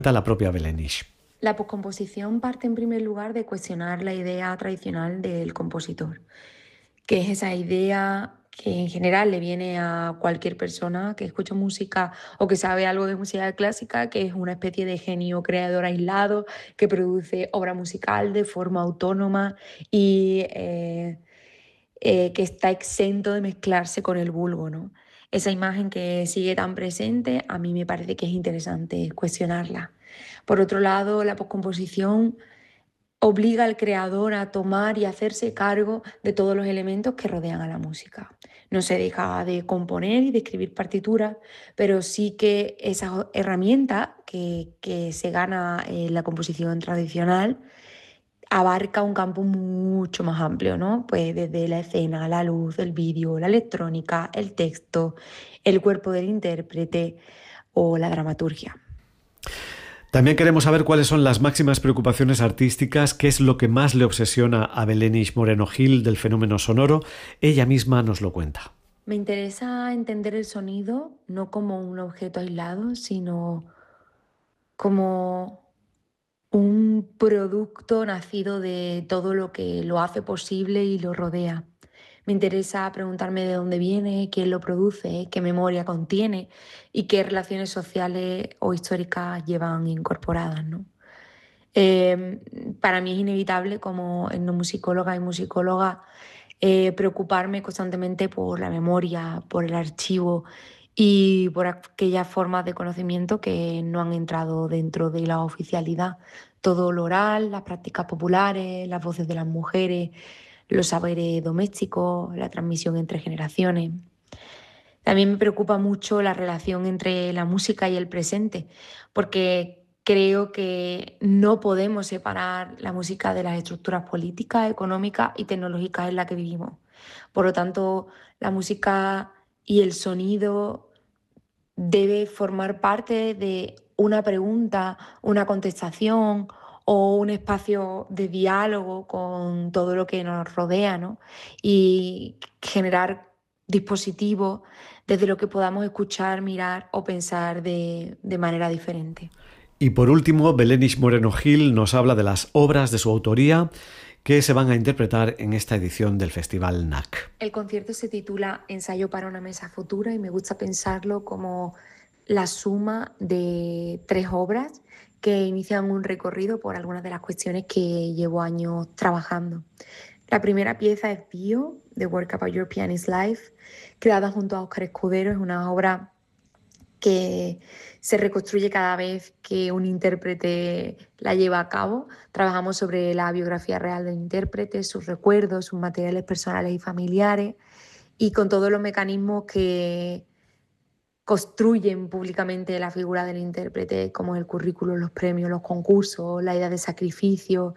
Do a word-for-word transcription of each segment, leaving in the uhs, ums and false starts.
la propia Belenish. La poscomposición parte en primer lugar de cuestionar la idea tradicional del compositor, que es esa idea que en general le viene a cualquier persona que escucha música o que sabe algo de música clásica, que es una especie de genio creador aislado que produce obra musical de forma autónoma y eh, eh, que está exento de mezclarse con el vulgo, ¿no? Esa imagen que sigue tan presente, a mí me parece que es interesante cuestionarla. Por otro lado, la poscomposición obliga al creador a tomar y hacerse cargo de todos los elementos que rodean a la música. No se deja de componer y de escribir partituras, pero sí que esa herramienta que, que se gana en la composición tradicional abarca un campo mucho más amplio, ¿no? Pues desde la escena, la luz, el vídeo, la electrónica, el texto, el cuerpo del intérprete o la dramaturgia. También queremos saber cuáles son las máximas preocupaciones artísticas, qué es lo que más le obsesiona a Belenish Moreno Gil del fenómeno sonoro. Ella misma nos lo cuenta. Me interesa entender el sonido no como un objeto aislado, sino como un producto nacido de todo lo que lo hace posible y lo rodea. Me interesa preguntarme de dónde viene, quién lo produce, qué memoria contiene y qué relaciones sociales o históricas llevan incorporadas, ¿no? Eh, para mí es inevitable como etnomusicóloga y musicóloga eh, preocuparme constantemente por la memoria, por el archivo y por aquellas formas de conocimiento que no han entrado dentro de la oficialidad. Todo lo oral, las prácticas populares, las voces de las mujeres, los saberes domésticos, la transmisión entre generaciones. También me preocupa mucho la relación entre la música y el presente, porque creo que no podemos separar la música de las estructuras políticas, económicas y tecnológicas en las que vivimos. Por lo tanto, la música y el sonido debe formar parte de una pregunta, una contestación o un espacio de diálogo con todo lo que nos rodea, ¿no? Y generar dispositivos desde lo que podamos escuchar, mirar o pensar de, de manera diferente. Y por último, Belenish Moreno Gil nos habla de las obras de su autoría que se van a interpretar en esta edición del Festival N A C. El concierto se titula Ensayo para una mesa futura y me gusta pensarlo como la suma de tres obras que inician un recorrido por algunas de las cuestiones que llevo años trabajando. La primera pieza es Bio, The Work About Your Pianist Life, creada junto a Óscar Escudero. Es una obra que se reconstruye cada vez que un intérprete la lleva a cabo. Trabajamos sobre la biografía real del intérprete, sus recuerdos, sus materiales personales y familiares, y con todos los mecanismos que construyen públicamente la figura del intérprete, como el currículum, los premios, los concursos, la idea de sacrificio.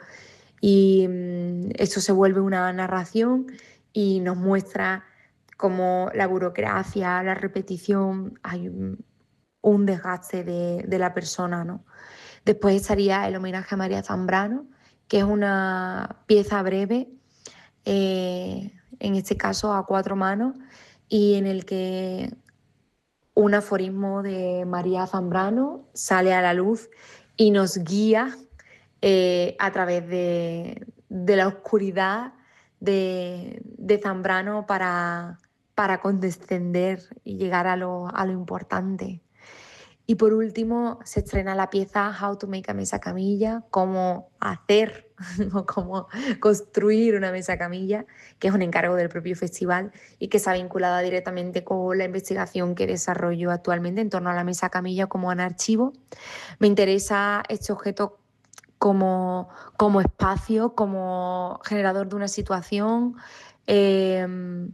Y mmm, esto se vuelve una narración y nos muestra cómo la burocracia, la repetición, hay un, un desgaste de, de la persona, ¿no? Después estaría el homenaje a María Zambrano, que es una pieza breve, eh, en este caso a cuatro manos, y en el que un aforismo de María Zambrano sale a la luz y nos guía eh, a través de, de la oscuridad de, de Zambrano para, para condescender y llegar a lo, a lo importante. Y por último, se estrena la pieza How to Make a Mesa Camilla, cómo hacer o cómo construir una mesa camilla, que es un encargo del propio festival y que está vinculada directamente con la investigación que desarrollo actualmente en torno a la mesa camilla como un archivo. Me interesa este objeto como, como espacio, como generador de una situación. Eh,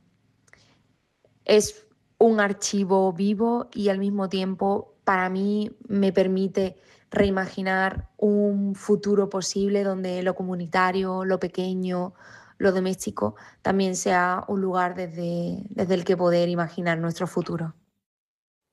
es un archivo vivo y al mismo tiempo para mí me permite reimaginar un futuro posible donde lo comunitario, lo pequeño, lo doméstico también sea un lugar desde, desde el que poder imaginar nuestro futuro.